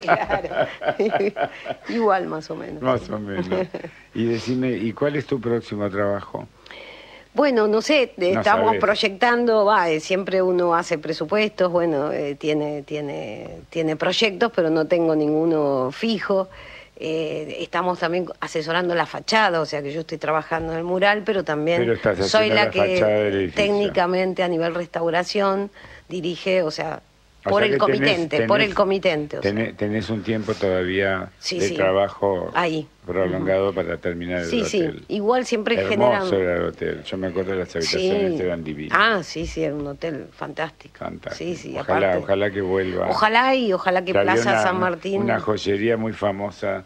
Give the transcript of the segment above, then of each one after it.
Claro. Igual más o menos. Más o menos. Y decime, ¿y cuál es tu próximo trabajo? Bueno, no sé, estamos sabés. proyectando, siempre uno hace presupuestos, bueno, tiene proyectos, pero no tengo ninguno fijo. Estamos también asesorando la fachada, o sea que yo estoy trabajando en el mural, pero también Pero estás soy haciendo la la fachada del que edificio. técnicamente a nivel restauración dirige, o sea, O por sea el que comitente, por el comitente. O sea. Tenés un tiempo todavía de Sí. trabajo Ahí. prolongado para terminar el Sí, hotel. sí, igual siempre Hermoso generan... era el hotel. Yo me acuerdo de las habitaciones, eran divinas. Sí, era un hotel fantástico. Fantástico. Sí, Ojalá, aparte. ojalá que vuelva. Ojalá que Que había Plaza San Martín... una joyería muy famosa.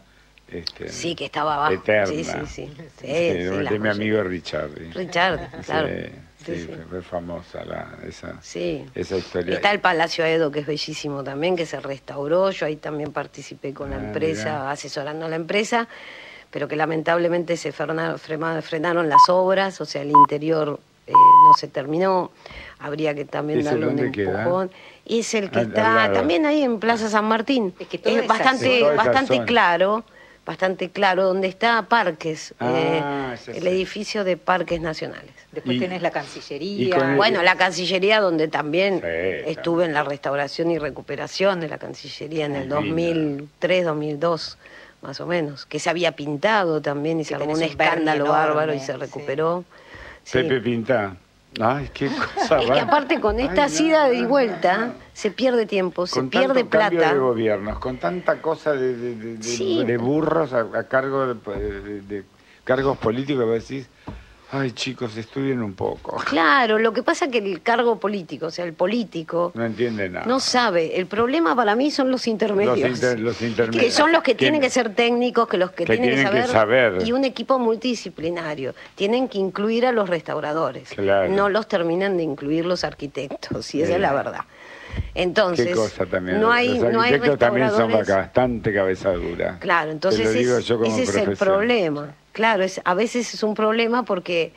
Sí, que estaba abajo. Eterna. Sí, De la mi joyería. amigo Richard. Richard, claro. Sí, fue famosa esa Sí. historia. Está el Palacio Aedo, que es bellísimo también, que se restauró. Yo ahí también participé con la empresa, mirá. asesorando a la empresa, pero que lamentablemente se frenaron las obras, o sea, el interior no se terminó. Habría que también ¿Ese darle un dónde queda? empujón. Es el que Al está lado. también ahí en Plaza San Martín. Es que toda esa bastante, zona. bastante Toda esa claro. Bastante claro, donde está Parques, Ya el sé. edificio de Parques Nacionales. Después Y- tenés la y Cancillería. con el- Bueno, la Cancillería, donde también Sí, estuve en la restauración y recuperación de la Cancillería en el Divina. 2003, 2002, más o menos, que se había pintado también y se Que armó tenés un un verde escándalo enorme, bárbaro y se sí. recuperó. Sí. Pepe Pinta. Ay, qué cosa. Es que aparte con esta ida y vuelta se pierde tiempo, se Con pierde tanto cambio plata. de gobiernos, con tanta cosa Sí. de burros a cargo de cargos políticos, que vos decís, ay chicos, estudien un poco. Claro, lo que pasa es que el cargo político, o sea, el político, No entienden nada. no sabe. El problema para mí son los intermedios. Los intermedios. Que son los que tienen que ser técnicos, que los que tienen que saber. Y un equipo multidisciplinario. Tienen que incluir a los restauradores. Claro. No los terminan de incluir los arquitectos, y esa es la verdad. Entonces, Qué cosa también. no hay, los no hay arquitectos también son restauradores. bastante cabeza dura. Claro, entonces Te lo digo yo como ese es el profesión. problema. Claro, a veces es un problema porque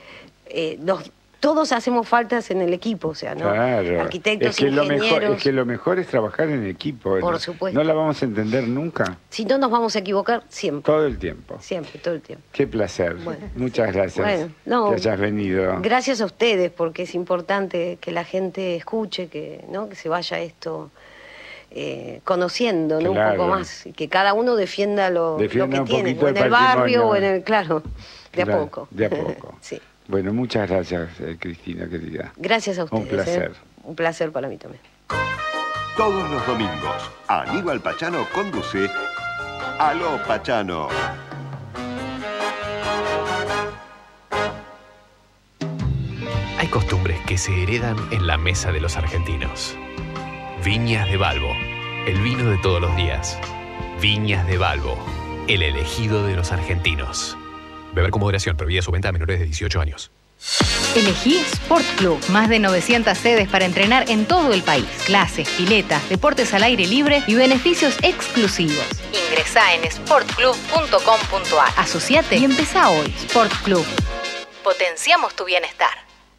todos hacemos faltas en el equipo, o sea, ¿no? Claro. Arquitectos, es que ingenieros. lo mejor es trabajar en equipo. Por supuesto. No la vamos a entender nunca. Si no nos vamos a equivocar, siempre. Todo el tiempo. Siempre, todo el tiempo. Qué placer. Bueno. Muchas gracias Bueno, no, que hayas venido. Gracias a ustedes, porque es importante que la gente escuche, que se vaya esto conociendo, ¿no? Claro. Un poco más, y que cada uno defienda lo que Defienda un tiene, poquito o en el el barrio, o en patrimonio. el, claro, de a Claro, poco. de a poco. Sí. Bueno, muchas gracias, Cristina, querida. Gracias a ustedes. Un placer. Un placer para mí también. Todos los domingos, Aníbal Pachano conduce Aló Pachano. Hay costumbres que se heredan en la mesa de los argentinos. Viñas de Balbo, el vino de todos los días. Viñas de Balbo, el elegido de los argentinos. Beber con moderación, prohibida su venta a menores de 18 años. Elegí Sport Club. Más de 900 sedes para entrenar en todo el país. Clases, piletas, deportes al aire libre y beneficios exclusivos. Ingresá en sportclub.com.ar. Asociate y empezá hoy. Sport Club. Potenciamos tu bienestar.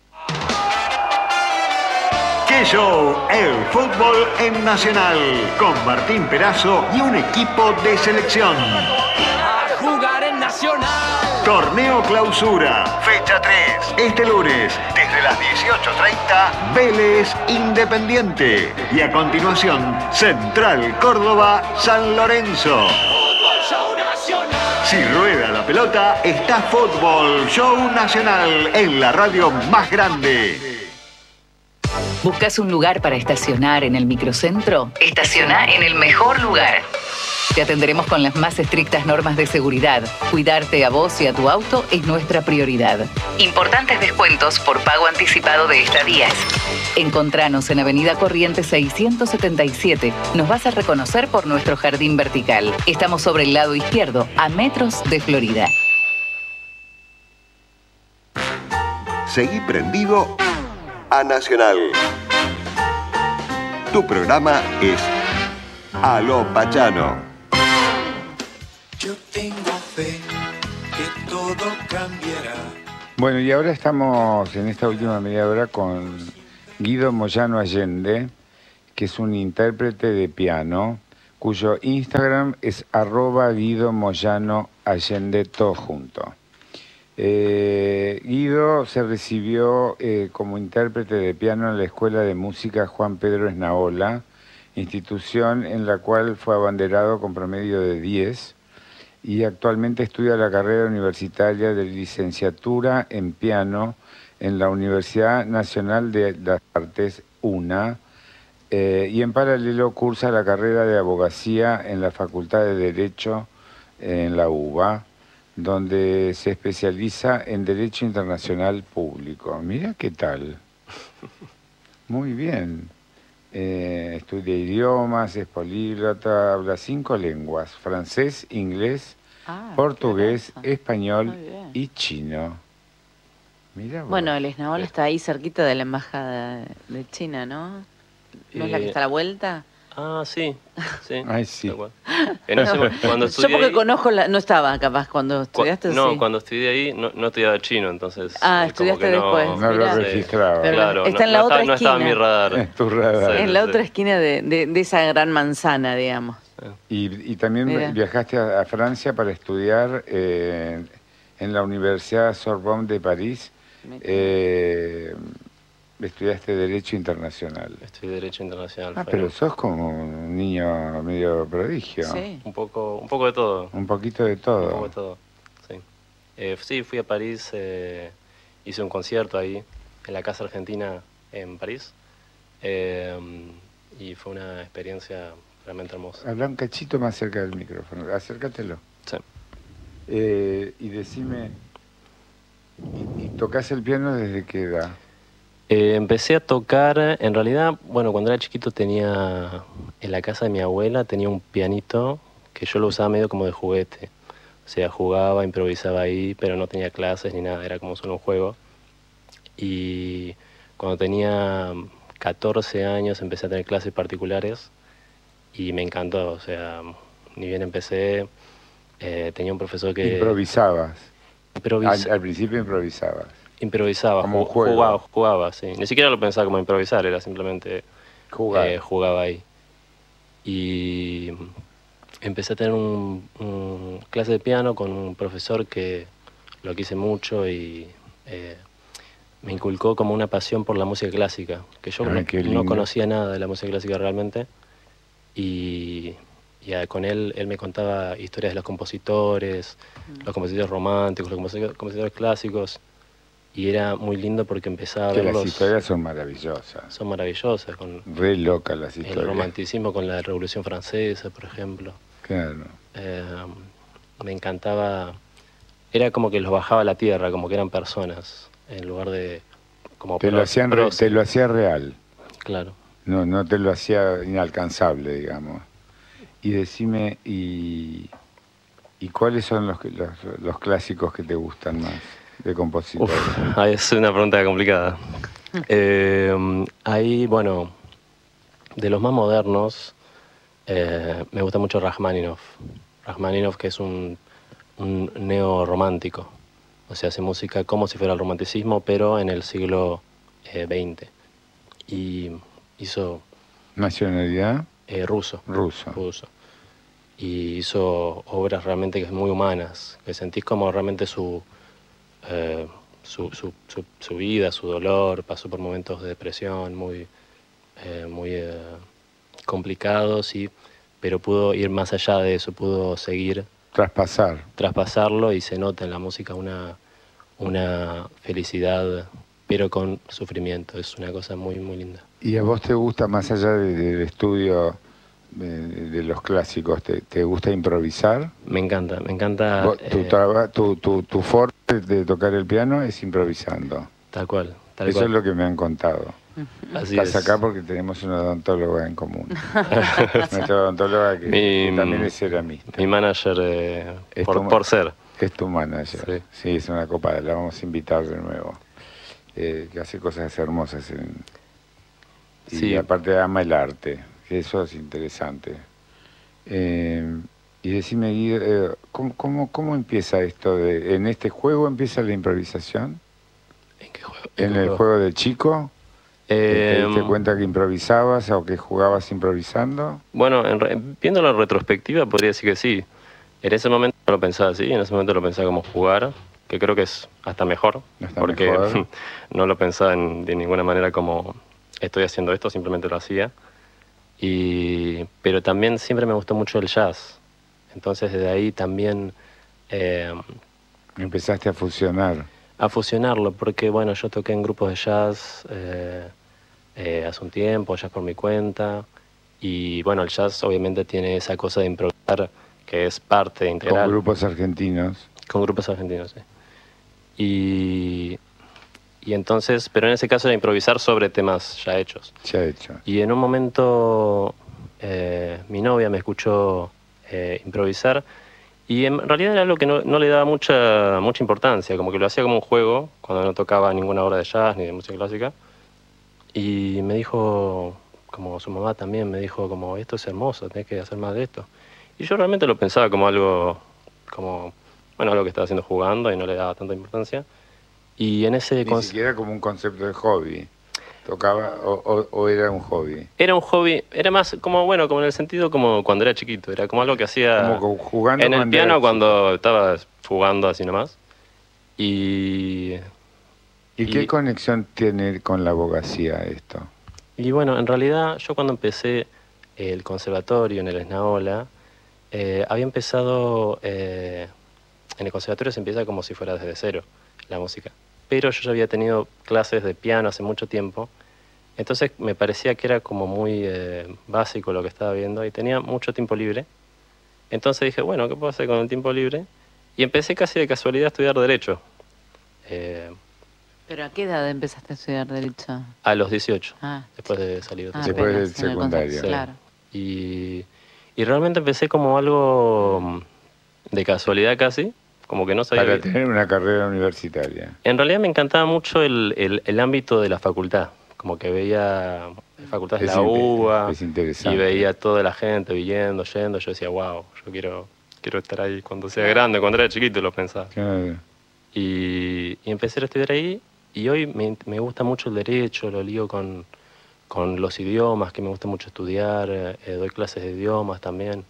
¡Qué show! El fútbol en Nacional. Con Martín Perazo y un equipo de selección. A jugar en Nacional. Torneo Clausura, fecha 3. Este lunes, desde las 18:30, Vélez Independiente. Y a continuación, Central Córdoba San Lorenzo. Show Nacional. Si rueda la pelota, está Fútbol Show Nacional en la radio más grande. ¿Buscas un lugar para estacionar en el microcentro? Estaciona en el mejor lugar. Te atenderemos con las más estrictas normas de seguridad. Cuidarte a vos y a tu auto es nuestra prioridad. Importantes descuentos por pago anticipado de estadías. Encontranos en Avenida Corrientes 677. Nos vas a reconocer por nuestro jardín vertical. Estamos sobre el lado izquierdo, a metros de Florida. Seguí prendido a Nacional. Tu programa es Aló Pachano. Yo tengo fe que todo cambiará. Bueno, y ahora estamos en esta última media hora con Guido Moyano Allende, que es un intérprete de piano cuyo Instagram es @Guido Moyano Allende, todo junto. Guido se recibió como intérprete de piano en la Escuela de Música Juan Pedro Esnaola, institución en la cual fue abanderado con promedio de 10, y actualmente estudia la carrera universitaria de licenciatura en piano en la Universidad Nacional de las Artes, UNA, y en paralelo cursa la carrera de abogacía en la Facultad de Derecho en la UBA, donde se especializa en Derecho Internacional Público. Mira qué tal. Muy bien. Estudia idiomas, es políglota, habla 5 lenguas: francés, inglés, portugués, español y chino. Mira vos. Bueno, el Esnaola está ahí cerquita de la embajada de China, ¿no? ¿No es la que está a la vuelta? Ah, sí. Ay, sí. Cuando yo porque ahí, conozco, no estaba capaz cuando estudiaste. No, sí. cuando estudié ahí no estudiaba chino, entonces... estudiaste después. No lo registraba. Pero claro, está en la otra no esquina. estaba en mi radar. En tu radar. En la otra esquina de esa gran manzana, digamos. Y también Mira. viajaste a Francia para estudiar en la Universidad Sorbonne de París. Estudiaste Derecho Internacional. Estudié Derecho Internacional. Pero sos como un niño medio prodigio. Sí. Un poco de todo. Un poquito de todo. Un poco de todo, sí. Sí, fui a París, hice un concierto ahí, en la Casa Argentina en París. Y fue una experiencia realmente hermosa. Habla un cachito más cerca del micrófono, acércatelo. Sí. Y decime, ¿y tocás el piano desde qué edad? Empecé a tocar, en realidad, bueno, cuando era chiquito tenía, en la casa de mi abuela, tenía un pianito que yo lo usaba medio como de juguete. O sea, jugaba, improvisaba ahí, pero no tenía clases ni nada, era como solo un juego. Y cuando tenía 14 años empecé a tener clases particulares y me encantó, o sea, ni bien empecé, tenía un profesor que... ¿Improvisabas? Al principio improvisabas. Improvisaba, como juego. Jugaba, sí. Ni siquiera lo pensaba como improvisar, era simplemente jugaba ahí. Y empecé a tener un clase de piano con un profesor que lo quise mucho y me inculcó como una pasión por la música clásica, que yo no conocía nada de la música clásica realmente. Y con él me contaba historias de los compositores románticos, los compositores clásicos. Y era muy lindo porque empezaba a verlos... Las historias son maravillosas. Son maravillosas. Re locas las historias. El romanticismo con la Revolución Francesa, por ejemplo. Claro. Me encantaba... Era como que los bajaba a la tierra, como que eran personas, en lugar de... Te lo hacía real. Claro. No te lo hacía inalcanzable, digamos. Y decime, ¿y cuáles son los clásicos que te gustan más de compositores? Es una pregunta complicada. Ahí, bueno, de los más modernos, me gusta mucho Rachmaninoff. Rachmaninoff, que es un neorromántico. O sea, hace música como si fuera el romanticismo, pero en el siglo XX. Y hizo... ¿Nacionalidad? Ruso. Ruso. Y hizo obras realmente que muy humanas, que sentís como realmente su vida, su dolor, pasó por momentos de depresión muy complicados, pero pudo ir más allá de eso, pudo seguir... Traspasarlo, y se nota en la música una felicidad, pero con sufrimiento. Es una cosa muy, muy linda. ¿Y a vos te gusta, más allá del estudio de los clásicos, te gusta improvisar? Me encanta. Tu forma de tocar el piano es improvisando. Tal cual. Eso es lo que me han contado. Así Estás es. acá porque tenemos una odontóloga en común. Nuestra odontóloga que también es ceramista. Mi manager, por ser. Es tu manager. Sí, es una copada. La vamos a invitar de nuevo. Que hace cosas hermosas. Y aparte ama el arte. Que eso es interesante. Y decime, Guido, ¿cómo empieza esto? ¿En este juego empieza la improvisación? ¿En qué juego? ¿En el juego de chico? ¿Te diste cuenta que improvisabas o que jugabas improvisando? Bueno, viéndolo en retrospectiva podría decir que sí. En ese momento no lo pensaba así, en ese momento lo pensaba como jugar, que creo que es hasta mejor, porque mejor. No lo pensaba de ninguna manera como estoy haciendo esto, simplemente lo hacía. Pero también siempre me gustó mucho el jazz, entonces desde ahí también... Empezaste a fusionar. A fusionarlo, porque bueno, yo toqué en grupos de jazz hace un tiempo, jazz por mi cuenta, y bueno, el jazz obviamente tiene esa cosa de improvisar, que es parte integral. Con grupos argentinos. Con grupos argentinos, sí. Y entonces, pero en ese caso era improvisar sobre temas ya hechos. Ya hechos. Y en un momento mi novia me escuchó improvisar, y en realidad era algo que no le daba mucha importancia, como que lo hacía como un juego, cuando no tocaba ninguna obra de jazz ni de música clásica. Y me dijo, como su mamá también, me dijo como, esto es hermoso, tenés que hacer más de esto. Y yo realmente lo pensaba como algo, algo que estaba haciendo jugando y no le daba tanta importancia. Y en ese... Ni siquiera como un concepto de hobby. ¿Tocaba o era un hobby? Era un hobby, era más como en el sentido como cuando era chiquito, era como algo que hacía como jugando en el piano cuando estaba jugando así nomás. ¿Y qué conexión tiene con la abogacía esto? Y bueno, en realidad yo cuando empecé el conservatorio en el Esnaola, había empezado, en el conservatorio se empieza como si fuera desde cero la música, pero yo ya había tenido clases de piano hace mucho tiempo, entonces me parecía que era como muy básico lo que estaba viendo y tenía mucho tiempo libre. Entonces dije, bueno, ¿qué puedo hacer con el tiempo libre? Y empecé casi de casualidad a estudiar Derecho. ¿Pero a qué edad empezaste a estudiar Derecho? A los 18, después de salir. Después del secundario. Sí. Claro. Y realmente empecé como algo de casualidad casi, como que no sabía... Para tener una carrera universitaria. En realidad me encantaba mucho el ámbito de la facultad, como que veía facultades de la UBA y veía toda la gente yendo. Yo decía, wow, yo quiero estar ahí cuando sea grande, cuando era chiquito lo pensaba. Claro. Y empecé a estudiar ahí, y hoy me gusta mucho el derecho, lo lío con los idiomas, que me gusta mucho estudiar, doy clases de idiomas también.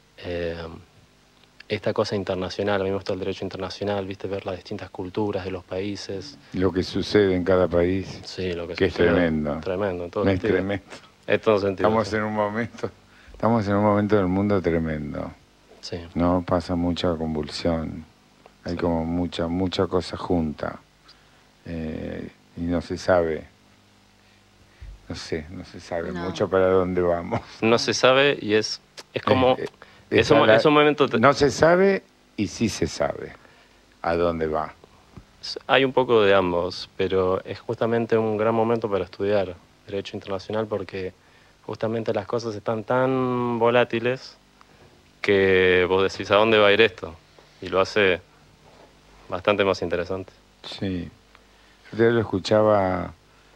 Esta cosa internacional, a mí me gusta el derecho internacional, viste, ver las distintas culturas de los países. Lo que sucede en cada país. Sí, lo que es tremendo. Tremendo, en todo sentido. Es tremendo. En todo sentido. Estamos en un momento del mundo tremendo. Sí. No pasa mucha convulsión. Hay como mucha cosa junta. Y no se sabe. No se sabe mucho para dónde vamos. No se sabe, y es como... Es un momento... No se sabe y sí se sabe a dónde va. Hay un poco de ambos, pero es justamente un gran momento para estudiar Derecho Internacional, porque justamente las cosas están tan volátiles que vos decís, ¿a dónde va a ir esto? Y lo hace bastante más interesante. Sí. Yo lo escuchaba,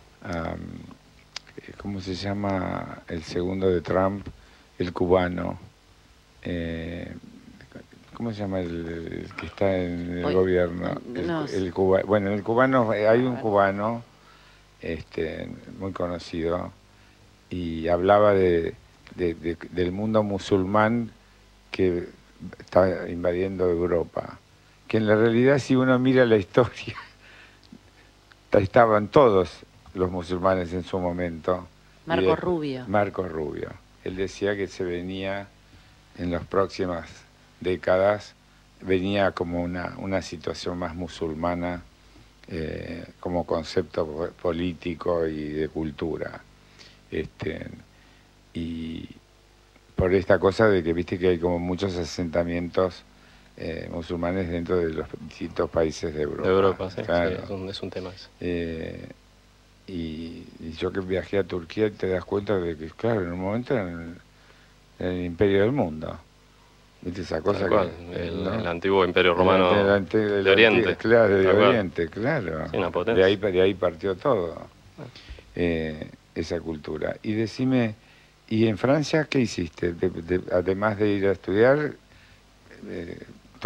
¿cómo se llama el segundo de Trump? El cubano. ¿Cómo se llama el que está en el gobierno? El cubano, hay un cubano muy conocido, y hablaba del mundo musulmán que está invadiendo Europa, que en la realidad, si uno mira la historia, estaban todos los musulmanes en su momento. Marco Rubio. Él decía que se venía, en las próximas décadas, venía como una situación más musulmana, como concepto político y de cultura. Y por esta cosa de que viste que hay como muchos asentamientos musulmanes dentro de los distintos países de Europa. De Europa, sí, claro. Sí, es un tema eso. Y yo que viajé a Turquía, te das cuenta de que, claro, en un momento en el imperio del mundo. ¿Viste esa cosa? El antiguo imperio romano de Oriente. Claro, de Oriente, claro. Sí, una potencia. De ahí partió todo, esa cultura. Y decime, ¿y en Francia qué hiciste? Además de ir a estudiar,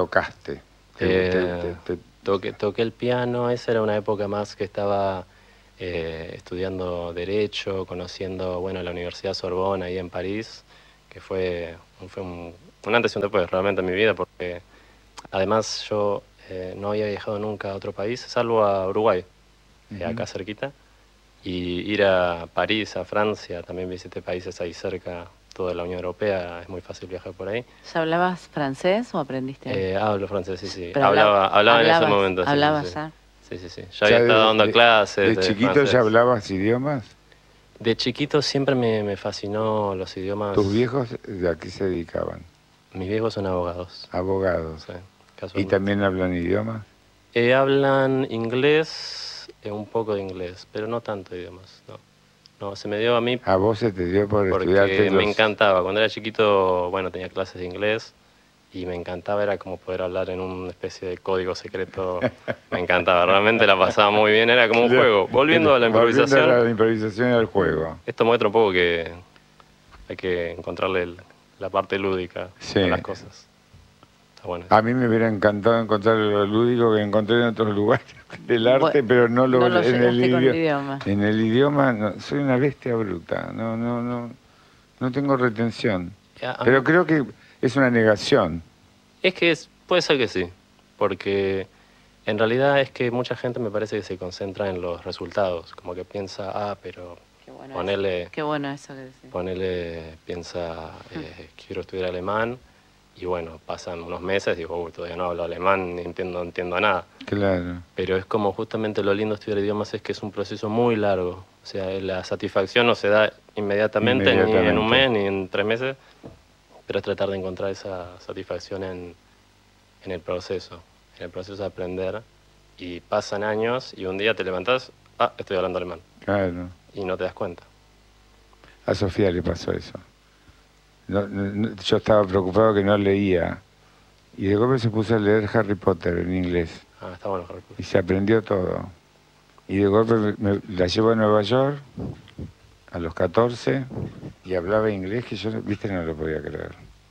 tocaste. Toqué el piano, esa era una época más que estaba estudiando Derecho, conociendo, bueno, la Universidad Sorbona ahí en París, que fue un antes y un después realmente en mi vida, porque además yo no había viajado nunca a otro país, salvo a Uruguay, acá cerquita, y ir a París, a Francia, también visité países ahí cerca, toda la Unión Europea, es muy fácil viajar por ahí. ¿Ya hablabas francés o aprendiste? Hablo francés, sí. Pero hablaba en ese momento. ¿Hablabas ya? Sí. Ya había estado dando clases. ¿De chiquito francés ya hablabas idiomas? De chiquito siempre me fascinó los idiomas. ¿Tus viejos a qué se dedicaban? Mis viejos son abogados. Abogados. Sí, ¿Y también hablan idiomas? Hablan inglés, un poco de inglés, pero no tanto idiomas, no, se me dio a mí. ¿A vos se te dio por estudiar? Porque me encantaba. Cuando era chiquito, bueno, tenía clases de inglés y me encantaba, era como poder hablar en una especie de código secreto. Me encantaba, realmente la pasaba muy bien, era como un juego. Volviendo a la improvisación. Volviendo a la improvisación y al juego. Esto muestra un poco que hay que encontrarle la parte lúdica a las cosas. Está bueno. A mí me hubiera encantado encontrar lo lúdico que encontré en otros lugares del arte, pero no lo en el idioma. En el idioma soy una bestia bruta, no tengo retención. Pero creo que es una negación. Es que puede ser que sí, porque en realidad es que mucha gente me parece que se concentra en los resultados, como que piensa, pero ponele... Qué bueno eso que decís. Ponele, piensa, quiero estudiar alemán, y bueno, pasan unos meses y digo, todavía no hablo alemán, ni entiendo nada. Claro. Pero es como justamente lo lindo de estudiar idiomas es que es un proceso muy largo. O sea, la satisfacción no se da inmediatamente. Ni en un mes, ni en 3 meses, pero es tratar de encontrar esa satisfacción en el proceso de aprender. Y pasan años y un día te levantás, estoy hablando alemán. Claro. Y no te das cuenta. A Sofía le pasó eso. Yo estaba preocupado que no leía. Y de golpe se puso a leer Harry Potter en inglés. Está bueno Harry Potter. Y se aprendió todo. Y de golpe la llevo a Nueva York a los 14 y hablaba inglés que yo, no lo podía creer.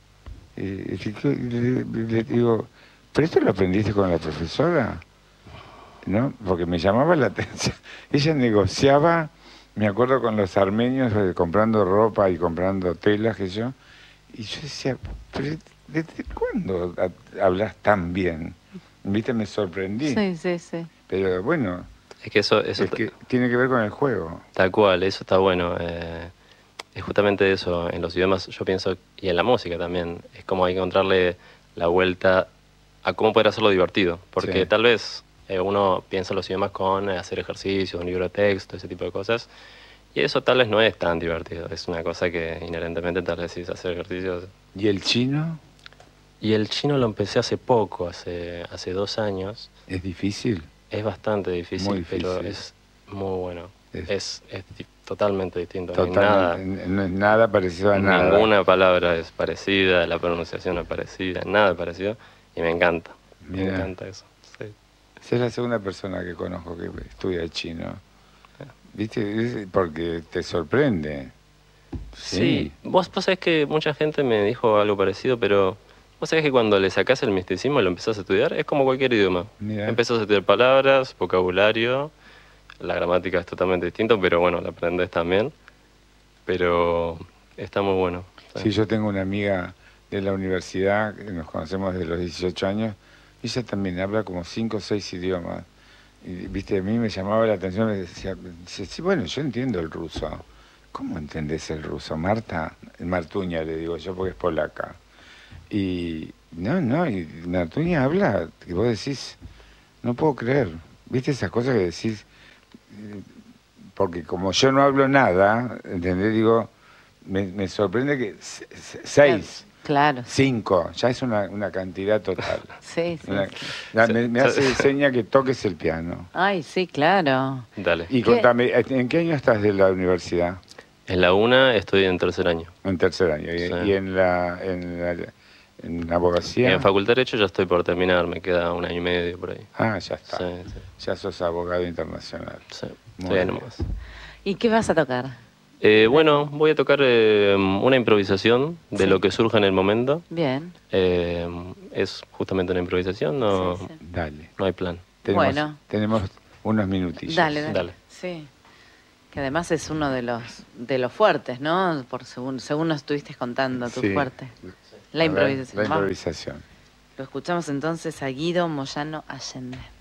Y le digo, ¿pero esto lo aprendiste con la profesora? ¿No? Porque me llamaba la atención. Ella negociaba, me acuerdo, con los armenios comprando ropa y comprando telas, que yo. Y yo decía, ¿pero desde cuándo hablas tan bien? ¿Viste? Me sorprendí. Sí. Pero bueno, es que eso que tiene que ver con el juego. Tal cual, eso está bueno. Es justamente eso, en los idiomas yo pienso, y en la música también, es como hay que encontrarle la vuelta a cómo poder hacerlo divertido. Porque tal vez uno piensa los idiomas con hacer ejercicios, un libro de texto, ese tipo de cosas, y eso tal vez no es tan divertido. Es una cosa que inherentemente tal vez es hacer ejercicios. ¿Y el chino? Y el chino lo empecé hace poco, hace 2 años. ¿Es difícil? Es bastante difícil, muy difícil, pero es muy bueno. Es totalmente distinto. No es nada parecido a nada. Ninguna palabra es parecida, la pronunciación es parecida, nada es parecido. Y me encanta. Me encanta eso. Sí. Es la segunda persona que conozco que estudia chino. ¿Viste? Porque te sorprende. Sí. Vos sabés que mucha gente me dijo algo parecido, pero vos sabés que cuando le sacás el misticismo y lo empezás a estudiar, es como cualquier idioma. Empezás a estudiar palabras, vocabulario, la gramática es totalmente distinto, pero bueno, la aprendés también. Pero está muy bueno. Sí, yo tengo una amiga de la universidad, que nos conocemos desde los 18 años, y ella también habla como 5 o 6 idiomas. Y, viste, a mí me llamaba la atención, me decía, sí, bueno, yo entiendo el ruso. ¿Cómo entendés el ruso, Marta? Martuña, le digo yo, porque es polaca. Y y Martuña habla, que vos decís, no puedo creer. ¿Viste esas cosas que decís? Porque como yo no hablo nada, ¿entendés? Digo, me sorprende que 6... Claro. 5, ya es una cantidad total. Sí. Me hace seña que toques el piano. Ay, sí, claro. Dale. Y contame, ¿en qué año estás de la universidad? En la UNA estoy en 3er año. En 3er año. ¿Y en la abogacía? En Facultad de Derecho ya estoy por terminar, me queda 1 año y medio por ahí. Ya está. Sí. Ya sos abogado internacional. Sí, estoy ahí nomás. ¿Y qué vas a tocar? Bueno, voy a tocar una improvisación de lo que surja en el momento. Bien. Es justamente una improvisación, no, Dale. No hay plan. Tenemos unos minutillos. Dale. Sí. Que además es uno de los fuertes, ¿no? Según nos estuviste contando, tu fuerte. La improvisación. La improvisación. Lo escuchamos entonces a Guido Moyano Allende.